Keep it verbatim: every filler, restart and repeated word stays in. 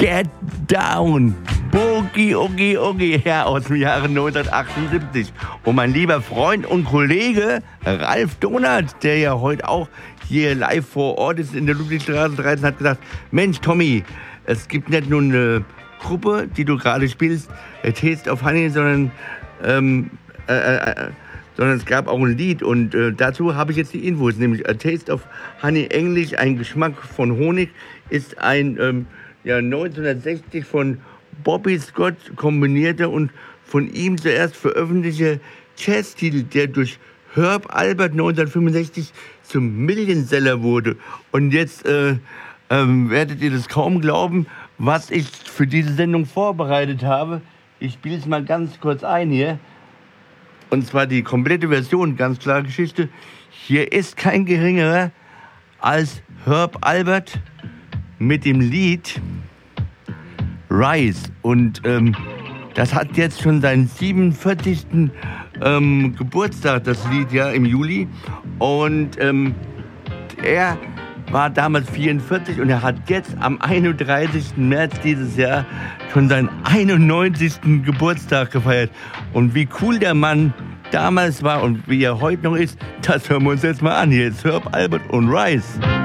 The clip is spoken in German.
Get Down. Boogie, Oogie, Oogie, ja, aus dem Jahre neunzehnhundertachtundsiebzig. Und mein lieber Freund und Kollege Ralf Donat, der ja heute auch hier live vor Ort ist in der Ludwigstraße dreizehn, hat gesagt, Mensch Tommy, es gibt nicht nur eine Gruppe, die du gerade spielst, Taste of Honey, sondern, ähm, äh, äh, sondern es gab auch ein Lied und äh, dazu habe ich jetzt die Infos, nämlich A Taste of Honey, Englisch, ein Geschmack von Honig, ist ein ähm, ja, neunzehnhundertsechzig von Bobby Scott kombinierte und von ihm zuerst veröffentlichte Jazztitel, der durch Herb Alpert neunzehnhundertfünfundsechzig zum Millionseller wurde. Und jetzt äh, ähm, werdet ihr das kaum glauben, was ich für diese Sendung vorbereitet habe. Ich spiele es mal ganz kurz ein hier. Und zwar die komplette Version, ganz klare Geschichte. Hier ist kein geringerer als Herb Alpert mit dem Lied Rise. Und ähm, das hat jetzt schon seinen siebenundvierzigsten Ähm, Geburtstag, das Lied, ja, im Juli. Und ähm, er war damals vierundvierzig und er hat jetzt am einunddreißigsten März dieses Jahr schon seinen einundneunzigsten Geburtstag gefeiert. Und wie cool der Mann damals war und wie er heute noch ist, das hören wir uns jetzt mal an. Hier ist Herb Alpert und Rise.